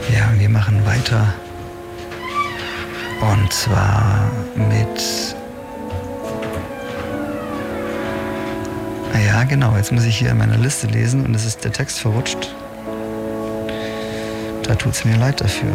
Ja, wir machen weiter. Und zwar mit... Ja, genau, jetzt muss ich hier in meiner Liste lesen und es ist der Text verrutscht. Da tut es mir leid dafür.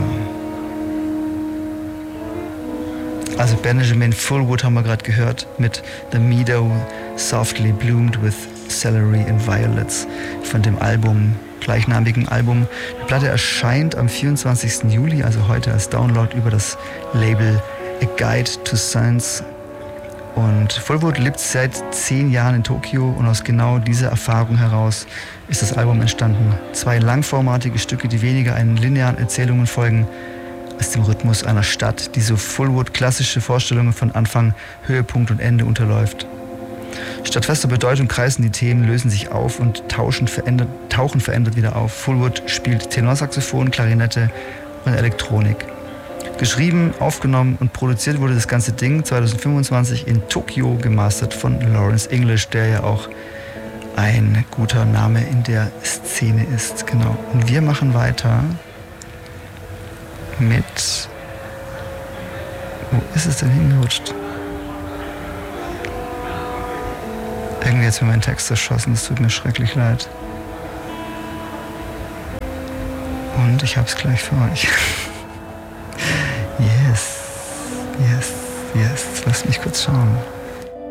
Also Benjamin Fullwood haben wir gerade gehört mit The Meadow Softly Bloomed with Celery and Violets von dem gleichnamigen Album. Die Platte erscheint am 24. Juli, also heute als Download über das Label A Guide to Science. Und Fullwood lebt seit 10 Jahren in Tokio und aus genau dieser Erfahrung heraus ist das Album entstanden. 2 langformatige Stücke, die weniger einen linearen Erzählungen folgen, als dem Rhythmus einer Stadt, die so Fullwood klassische Vorstellungen von Anfang, Höhepunkt und Ende unterläuft. Statt fester Bedeutung kreisen die Themen, lösen sich auf und tauchen verändert wieder auf. Fullwood spielt Tenorsaxophon, Klarinette und Elektronik. Geschrieben, aufgenommen und produziert wurde das ganze Ding 2025 in Tokio, gemastert von Lawrence English, der ja auch ein guter Name in der Szene ist. Genau. Und wir machen weiter mit... Wo ist es denn hingerutscht? Irgendwie hat mir mein Text zerschossen, es tut mir schrecklich leid. Und ich hab's gleich für euch. Yes. Lasst mich kurz schauen.